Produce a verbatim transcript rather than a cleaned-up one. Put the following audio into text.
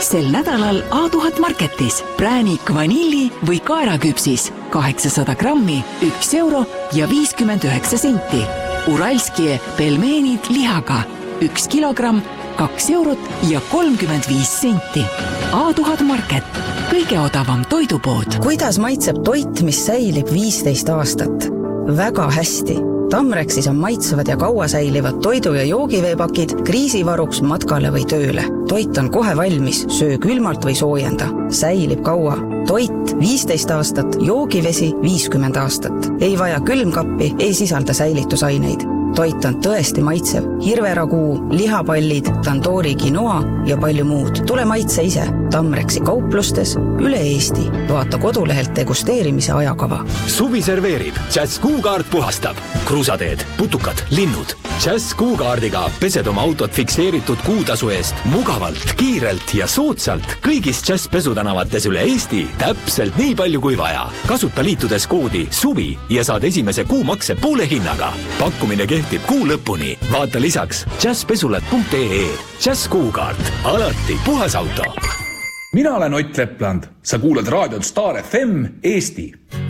Sel nädalal A tuhat Marketis präänik vanilli või kaeraküpsis kaheksasada grammi, üks euro ja viiskümmend üheksa senti. Uralskie pelmeenid lihaga üks kilogramm, kaks eurot ja kolmkümmend viis senti. A tuhat Market, kõige odavam toidupood. Kuidas maitseb toit, mis säilib viisteist aastat? Väga hästi. Tamrexis on maitsevad ja kaua säilivad toidu- ja joogiveepakid kriisivaruks matkale või tööle. Toit on kohe valmis, söö külmalt või soojenda. Säilib kaua. Toit viisteist aastat, joogivesi viiskümmend aastat. Ei vaja külmkappi, ei sisalda säilitusaineid. Toit on tõesti maitsev. Hirveraguu, lihapallid, tandoori quinoa ja palju muud. Tule maitse ise. Tamrexi kauplustes üle Eesti. Vaata kodulehelt degusteerimise ajakava. Suvi serveerib. Jazz Kuukaart puhastab. Kruusateed, putukad, linnud. Jazz Kuukaardiga pesed oma autot fikseeritud kuutasu eest mugavalt, kiirelt ja soodsalt kõigis Jazz pesutänavates üle Eesti täpselt nii palju kui vaja. Kasuta liitudes koodi SUVI ja saad esimese kuu makse poole hinnaga. Pakkumine kehtib kuu lõpuni. Vaata lisaks jazzpesulat punkt ee. Jazz Kuukaart. Alati puhas auto. Mina olen Ott Lepland. Sa kuulad raadiot Star F M Eesti.